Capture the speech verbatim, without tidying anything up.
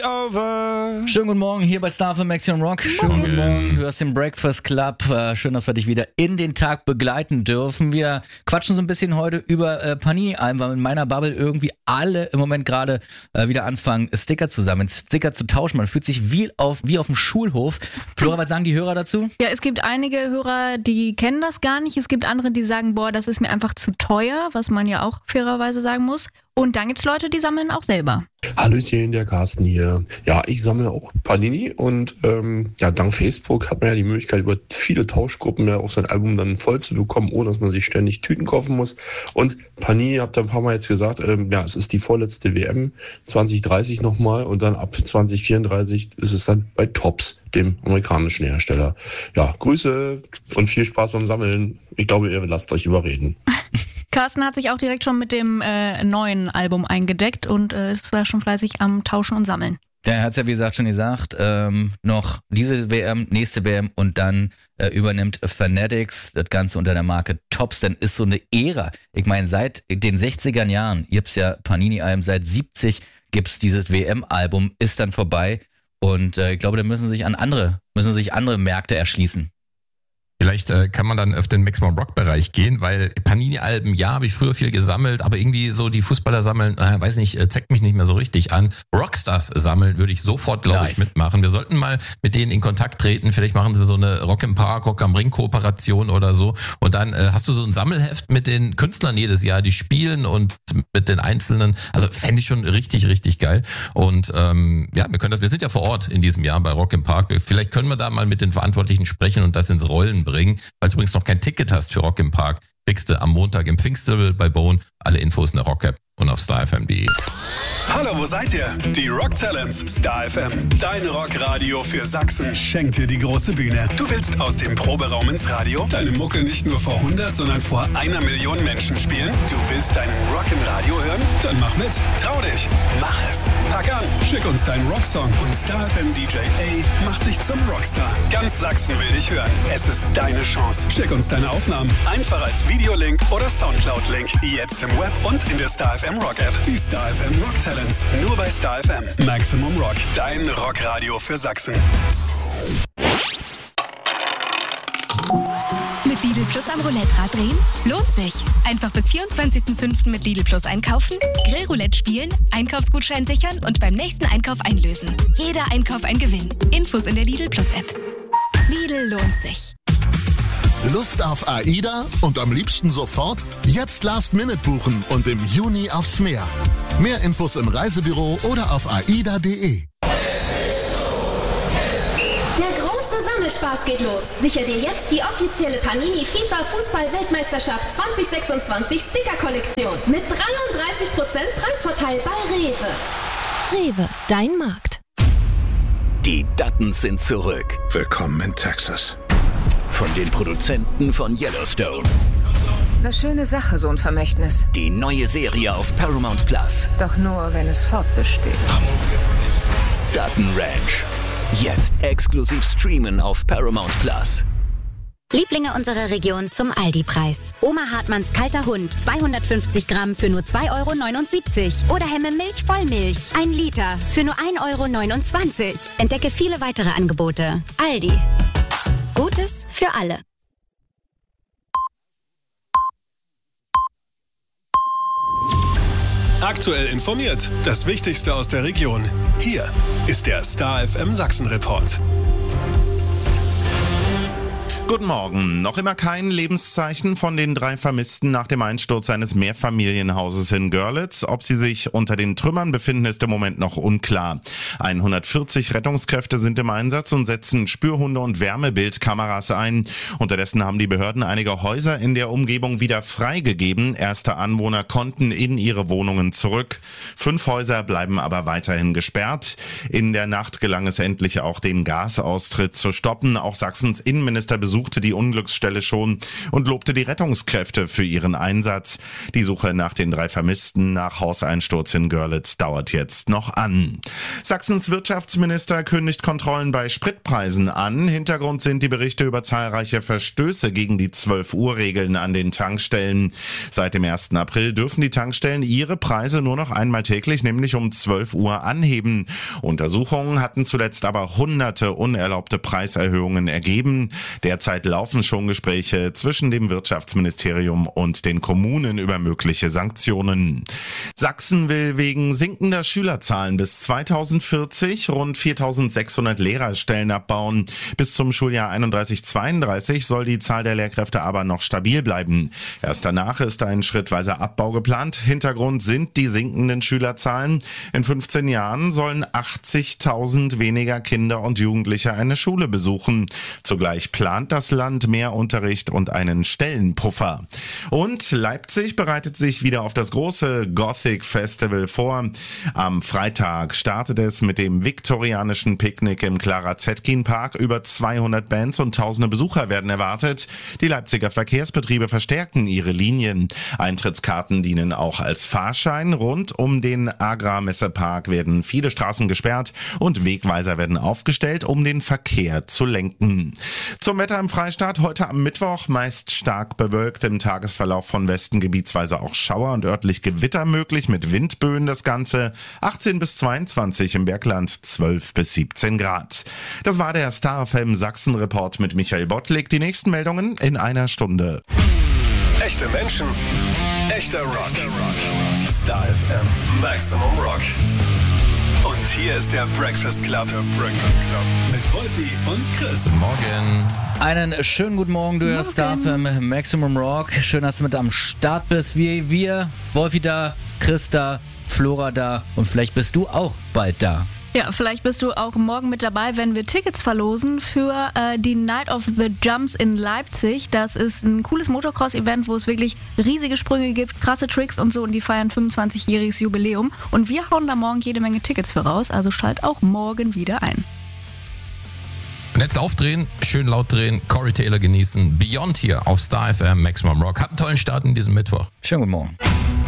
Over. Schönen guten Morgen hier bei Star F M Maximum Rock. Schönen guten Morgen. Du hast den Breakfast Club. Äh, schön, dass wir dich wieder in den Tag begleiten dürfen. Wir quatschen so ein bisschen heute über äh, Panini-Alben, weil in meiner Bubble irgendwie alle im Moment gerade äh, wieder anfangen, Sticker zu sammeln, Sticker zu tauschen. Man fühlt sich wie auf, wie auf dem Schulhof. Flora, was sagen die Hörer dazu? Ja, es gibt einige Hörer, die kennen das gar nicht. Es gibt andere, die sagen, boah, das ist mir einfach zu teuer, was man ja auch fairerweise sagen muss. Und dann gibt's Leute, die sammeln auch selber. Hallöchen, der Carsten hier. Ja, ich sammle auch Panini und ähm, ja, dank Facebook hat man ja die Möglichkeit, über viele Tauschgruppen ja auch sein Album dann voll zu bekommen, ohne dass man sich ständig Tüten kaufen muss. Und Panini, habt ihr ein paar Mal jetzt gesagt, ähm, ja, es ist die vorletzte W M zwanzig dreißig nochmal und dann ab zwanzig vierunddreißig ist es dann bei Topps, dem amerikanischen Hersteller. Ja, Grüße und viel Spaß beim Sammeln. Ich glaube, ihr lasst euch überreden. Carsten hat sich auch direkt schon mit dem äh, neuen Album eingedeckt und äh, ist da schon fleißig am Tauschen und Sammeln. Ja, er hat es ja wie gesagt schon gesagt, ähm, noch diese W M, nächste W M und dann äh, übernimmt Fanatics das Ganze unter der Marke Topps. Dann ist so eine Ära. Ich meine, seit den sechziger Jahren gibt's ja Panini-Alben, seit siebzig gibt's dieses W M-Album, ist dann vorbei und äh, ich glaube, da müssen sich an andere, müssen sich andere Märkte erschließen. Vielleicht äh, kann man dann auf den Maximum Rock Bereich gehen, weil Panini-Alben, ja, habe ich früher viel gesammelt, aber irgendwie so die Fußballer sammeln, äh, weiß nicht, äh, zeigt mich nicht mehr so richtig an. Rockstars sammeln würde ich sofort, glaube Nice. ich, mitmachen. Wir sollten mal mit denen in Kontakt treten. Vielleicht machen sie so eine Rock im Park, Rock am Ring Kooperation oder so. Und dann äh, hast du so ein Sammelheft mit den Künstlern jedes Jahr, die spielen und mit den Einzelnen. Also fände ich schon richtig, richtig geil. Und ähm, ja, wir können das, wir sind ja vor Ort in diesem Jahr bei Rock im Park. Vielleicht können wir da mal mit den Verantwortlichen sprechen und das ins Rollen bringen. Bringen. Falls du übrigens noch kein Ticket hast für Rock im Park, kriegst du am Montag im Pfingstfestival bei Bone alle Infos in der Rock-App und auf star f m punkt d e. Hallo, wo seid ihr? Die Rock Talents, Star F M. Dein Rockradio für Sachsen schenkt dir die große Bühne. Du willst aus dem Proberaum ins Radio deine Mucke nicht nur vor hundert, sondern vor einer Million Menschen spielen? Du willst deinen Rock im Radio hören? Dann mach mit. Trau dich. Mach es. Pack an. Schick uns deinen Rocksong und Star F M D J A macht dich zum Rockstar. Ganz Sachsen will dich hören. Es ist deine Chance. Schick uns deine Aufnahmen. Einfach als Videolink oder Soundcloud-Link. Jetzt im Web und in der Star F M Rock-App. Die Star F M Rock Talents. Nur bei Star F M. Maximum Rock. Dein Rockradio für Sachsen. Mit Lidl Plus am Roulette-Rad drehen? Lohnt sich. Einfach bis vierundzwanzigsten fünften mit Lidl Plus einkaufen, Grillroulette spielen, Einkaufsgutschein sichern und beim nächsten Einkauf einlösen. Jeder Einkauf ein Gewinn. Infos in der Lidl Plus App. Lidl lohnt sich. Lust auf AIDA und am liebsten sofort? Jetzt Last Minute buchen und im Juni aufs Meer. Mehr Infos im Reisebüro oder auf aida punkt de. Der große Sammelspaß geht los. Sicher dir jetzt die offizielle Panini FIFA Fußball-Weltmeisterschaft zwanzig sechsundzwanzig Sticker-Kollektion mit dreiunddreißig Prozent Preisvorteil bei Rewe. Rewe, dein Markt. Die Duttons sind zurück. Willkommen in Texas. Von den Produzenten von Yellowstone. Eine schöne Sache, so ein Vermächtnis. Die neue Serie auf Paramount Plus. Doch nur, wenn es fortbesteht. Dutton Ranch. Jetzt exklusiv streamen auf Paramount Plus. Lieblinge unserer Region zum Aldi-Preis. Oma Hartmanns kalter Hund, zweihundertfünfzig Gramm für nur zwei Euro neunundsiebzig. Oder Hemme Milch Vollmilch, ein Liter für nur ein Euro neunundzwanzig. Entdecke viele weitere Angebote. Aldi. Gutes für alle. Aktuell informiert. Das Wichtigste aus der Region. Hier ist der Star F M Sachsen Report. Guten Morgen. Noch immer kein Lebenszeichen von den drei Vermissten nach dem Einsturz eines Mehrfamilienhauses in Görlitz. Ob sie sich unter den Trümmern befinden, ist im Moment noch unklar. hundertvierzig Rettungskräfte sind im Einsatz und setzen Spürhunde und Wärmebildkameras ein. Unterdessen haben die Behörden einige Häuser in der Umgebung wieder freigegeben. Erste Anwohner konnten in ihre Wohnungen zurück. Fünf Häuser bleiben aber weiterhin gesperrt. In der Nacht gelang es endlich auch, den Gasaustritt zu stoppen. Auch Sachsens Innenminister besuchte besuchte die Unglücksstelle schon und lobte die Rettungskräfte für ihren Einsatz. Die Suche nach den drei Vermissten nach Hauseinsturz in Görlitz dauert jetzt noch an. Sachsens Wirtschaftsminister kündigt Kontrollen bei Spritpreisen an. Hintergrund sind die Berichte über zahlreiche Verstöße gegen die zwölf Uhr Regeln an den Tankstellen. Seit dem ersten April dürfen die Tankstellen ihre Preise nur noch einmal täglich, nämlich um zwölf Uhr anheben. Untersuchungen hatten zuletzt aber hunderte unerlaubte Preiserhöhungen ergeben. Derzeit laufen schon Gespräche zwischen dem Wirtschaftsministerium und den Kommunen über mögliche Sanktionen. Sachsen will wegen sinkender Schülerzahlen bis zweitausendvierzig rund viertausendsechshundert Lehrerstellen abbauen. Bis zum Schuljahr einunddreißig zweiunddreißig soll die Zahl der Lehrkräfte aber noch stabil bleiben. Erst danach ist ein schrittweiser Abbau geplant. Hintergrund sind die sinkenden Schülerzahlen. In fünfzehn Jahren sollen achtzigtausend weniger Kinder und Jugendliche eine Schule besuchen. Zugleich plant das Land mehr Unterricht und einen Stellenpuffer. Und Leipzig bereitet sich wieder auf das große Gothic Festival vor. Am Freitag startet es mit dem viktorianischen Picknick im Clara Zetkin Park. Über zweihundert Bands und tausende Besucher werden erwartet. Die Leipziger Verkehrsbetriebe verstärken ihre Linien. Eintrittskarten dienen auch als Fahrschein. Rund um den Agrarmessepark werden viele Straßen gesperrt und Wegweiser werden aufgestellt, um den Verkehr zu lenken. Zum Wetter im Freistaat heute am Mittwoch meist stark bewölkt, im Tagesverlauf von Westen gebietsweise auch Schauer und örtlich Gewitter möglich mit Windböen. Das Ganze achtzehn bis zweiundzwanzig, im Bergland zwölf bis siebzehn Grad. Das war der Star F M Sachsen Report mit Michael Bottlik. Die nächsten Meldungen in einer Stunde. Echte Menschen, echter Rock. Star F M Maximum Rock. Und hier ist der Breakfast Club. Der Breakfast Club. Mit Wolfi und Chris. Morgen. Einen schönen guten Morgen, du hörst Star F M Maximum Rock. Schön, dass du mit am Start bist. Wie wir, Wolfi da, Chris da, Flora da und vielleicht bist du auch bald da. Ja, vielleicht bist du auch morgen mit dabei, wenn wir Tickets verlosen für äh, die Night of the Jumps in Leipzig. Das ist ein cooles Motocross-Event, wo es wirklich riesige Sprünge gibt, krasse Tricks und so, und die feiern fünfundzwanzigjähriges Jubiläum. Und wir hauen da morgen jede Menge Tickets für raus, also schalt auch morgen wieder ein. Und jetzt aufdrehen, schön laut drehen, Corey Taylor genießen. Beyond hier auf Star F M Maximum Rock. Habt einen tollen Start in diesem Mittwoch. Schönen guten Morgen.